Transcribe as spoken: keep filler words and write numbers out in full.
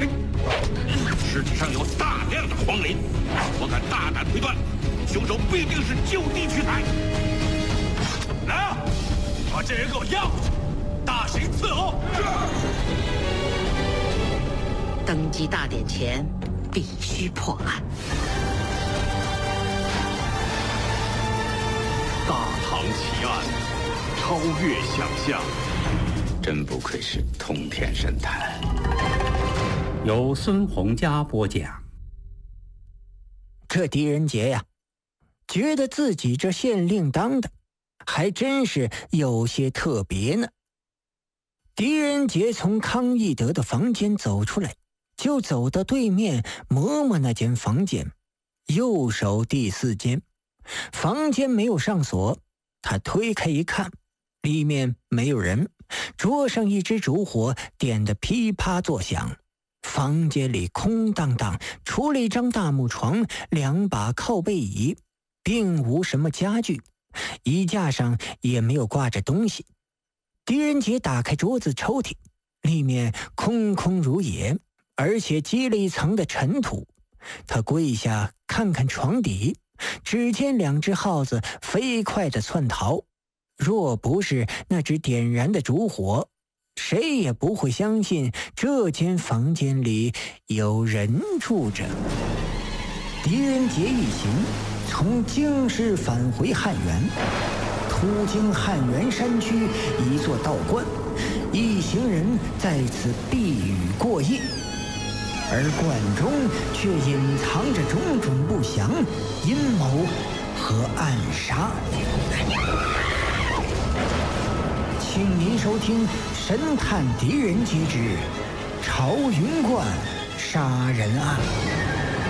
尸体上有大量的黄磷，我敢大胆推断，凶手必定是就地取材。来啊，把这人给我押回去，大刑伺候。 登基大典前，必须破案。 大唐奇案，超越想象。 真不愧是通天神探。 由孙洪佳播讲。 这狄仁杰呀，觉得自己这县令当的还真是有些特别呢。狄仁杰从康义德的房间走出来，就走到对面嬷嬷那间房间，右手第四间。房间没有上锁，他推开一看，里面没有人，桌上一支烛火点得噼啪作响。房间里空荡荡，除了一张大木床，两把靠背椅，并无什么家具，衣架上也没有挂着东西。狄仁杰打开桌子抽屉，里面空空如也，而且积了一层的尘土。他跪下看看床底，只见两只耗子飞快地窜逃，若不是那只点燃的烛火，谁也不会相信这间房间里有人住着。狄仁杰一行从京师返回汉源，途经汉源山区一座道观，一行人在此避雨过夜。而观中却隐藏着种种不祥、阴谋和暗杀。请您收听《神探狄仁杰之朝云观杀人案》。